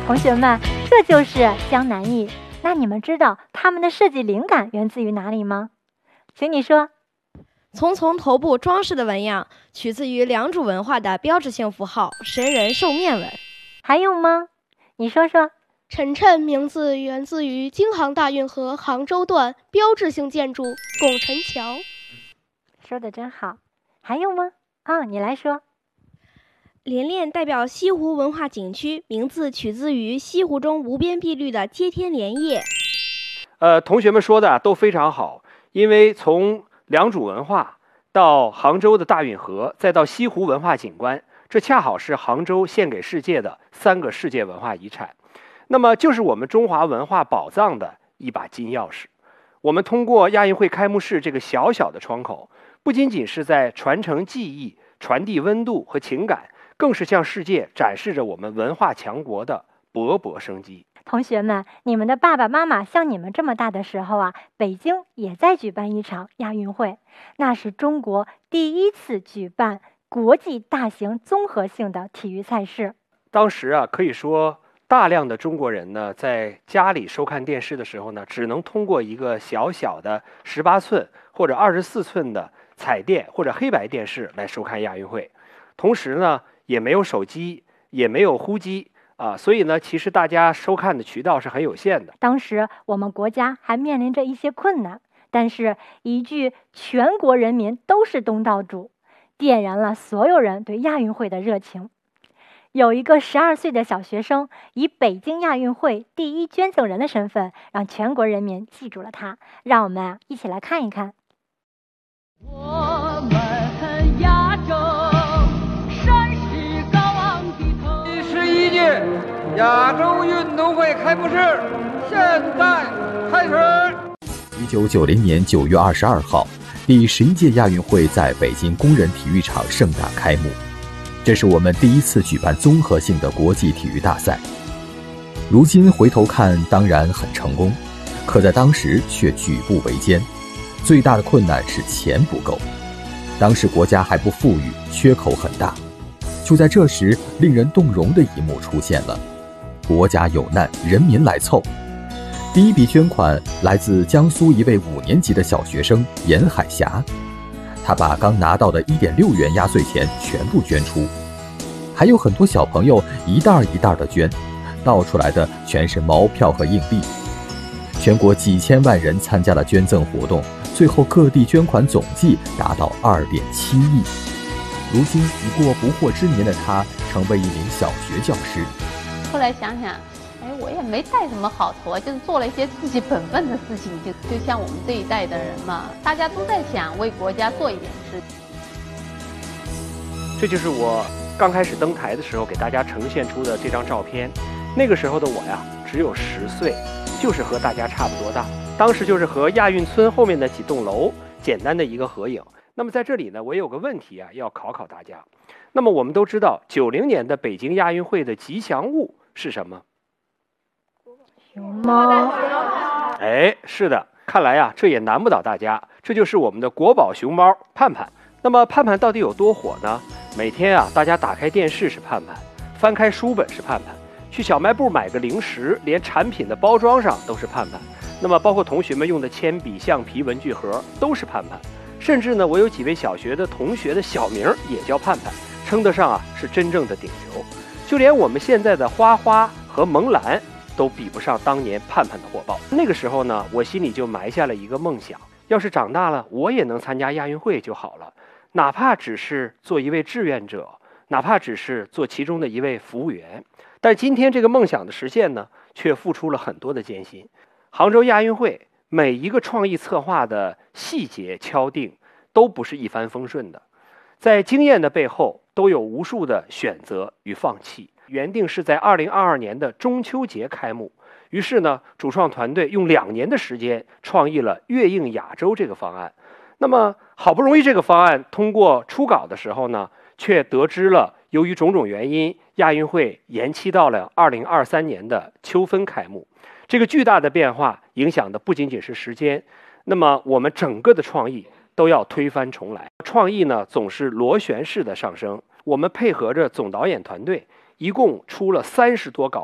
同学们，这就是江南忆。那你们知道他们的设计灵感源自于哪里吗？请你说。 丛丛头部装饰的纹样取自于良渚文化的标志性符号神人兽面纹。 还有吗？你说说。 晨晨名字源自于京杭大运河杭州段标志性建筑拱辰桥。 说的真好。还有吗？你来说。 连练代表西湖文化景区，名字取自于西湖中无边碧绿的接天莲叶。 同学们说的都非常好，因为从良渚文化到杭州的大运河，再到西湖文化景观，这恰好是杭州献给世界的3个世界文化遗产。那么就是我们中华文化宝藏的一把金钥匙。我们通过亚运会开幕式这个小小的窗口，不仅仅是在传承技艺、传递温度和情感，更是向世界展示着我们文化强国的勃勃生机。 同学们，你们的爸爸妈妈像你们这么大的时候北京也在举办一场亚运会，那是中国第一次举办国际大型综合性的体育赛事。 当时可以说大量的中国人呢，在家里收看电视的时候呢，只能通过一个小小的18寸或者24寸的彩电或者黑白电视来收看亚运会。同时呢，也没有手机，也没有呼机所以呢，其实大家收看的渠道是很有限的。 当时我们国家还面临着一些困难，但是一句全国人民都是东道主，点燃了所有人对亚运会的热情。有一个12岁的小学生以北京亚运会第一捐赠人的身份，让全国人民记住了他。让我们一起来看一看。 我们亚洲山势高昂的头。 第11届亚洲运动会开幕式现在开始。 1990年9月22号，第11届亚运会在北京工人体育场盛大开幕。这是我们第一次举办综合性的国际体育大赛。如今回头看，当然很成功，可在当时却举步维艰。最大的困难是钱不够，当时国家还不富裕，缺口很大。就在这时，令人动容的一幕出现了：国家有难，人民来凑。第一笔捐款来自江苏一位5年级的小学生严海霞，他把刚拿到的1.6元压岁钱全部捐出，还有很多小朋友一袋一袋的捐，倒出来的全是毛票和硬币。全国几千万人参加了捐赠活动，最后各地捐款总计达到2.7亿。如今已过不惑之年的他，成为一名小学教师。 后来想想，我也没带什么好头就是做了一些自己本分的事情，就像我们这一代的人嘛，大家都在想为国家做一点事情。 这就是我刚开始登台的时候给大家呈现出的这张照片。那个时候的我只有10岁，就是和大家差不多大。当时就是和亚运村后面的几栋楼简单的一个合影。那么在这里呢，我也有个问题要考考大家。那么我们都知道90年的北京亚运会的吉祥物是什么？ 熊猫。 是的，看来这也难不倒大家，这就是我们的国宝熊猫盼盼。那么盼盼到底有多火呢？每天大家打开电视是盼盼，翻开书本是盼盼，去小卖部买个零食，连产品的包装上都是盼盼。那么包括同学们用的铅笔、橡皮、文具盒都是盼盼。甚至呢，我有几位小学的同学的小名也叫盼盼，称得上是真正的顶流。就连我们现在的花花和萌兰都比不上当年盼盼的火爆。那个时候呢，我心里就埋下了一个梦想，要是长大了我也能参加亚运会就好了，哪怕只是做一位志愿者，哪怕只是做其中的一位服务员。但今天这个梦想的实现呢，却付出了很多的艰辛。杭州亚运会每一个创意策划的细节敲定都不是一帆风顺的，在经验的背后都有无数的选择与放弃。原定是在2022年的中秋节开幕，于是呢，主创团队用2年的时间创意了跃映亚洲这个方案。那么好不容易这个方案通过初稿的时候呢，却得知了由于种种原因，亚运会延期到了2023年的秋分开幕。这个巨大的变化影响的不仅仅是时间，那么我们整个的创意都要推翻重来。创意呢总是螺旋式的上升，我们配合着总导演团队，一共出了30多稿